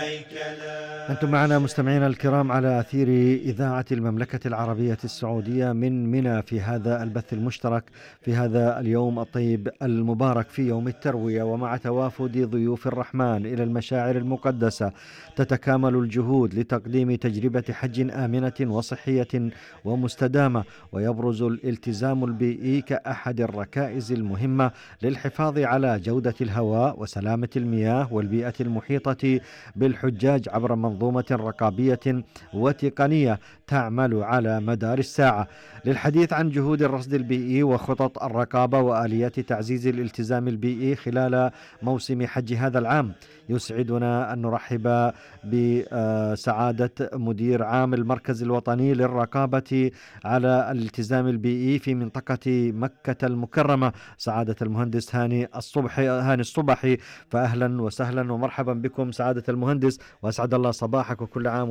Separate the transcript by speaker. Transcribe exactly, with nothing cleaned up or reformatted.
Speaker 1: هيكلا.
Speaker 2: أنتم معنا مستمعينا الكرام على أثير إذاعة المملكة العربية السعودية من منى في هذا البث المشترك في هذا اليوم الطيب المبارك في يوم التروية، ومع توافد ضيوف الرحمن إلى المشاعر المقدسة تتكامل الجهود لتقديم تجربة حج آمنة وصحية ومستدامة، ويبرز الالتزام البيئي كأحد الركائز المهمة للحفاظ على جودة الهواء وسلامة المياه والبيئة المحيطة بالحجاج عبر منظومة رقابية وتقنية تعمل على مدار الساعة. للحديث عن جهود الرصد البيئي وخطط الرقابة وآليات تعزيز الالتزام البيئي خلال موسم حج هذا العام، يسعدنا أن نرحب بسعادة مدير عام المركز الوطني للرقابة على الالتزام البيئي في منطقة مكة المكرمة، سعادة المهندس هاني الصبحي هاني الصبحي. فأهلا وسهلا ومرحبا بكم سعادة المهندس، وأسعد الله صباحك، وكل عام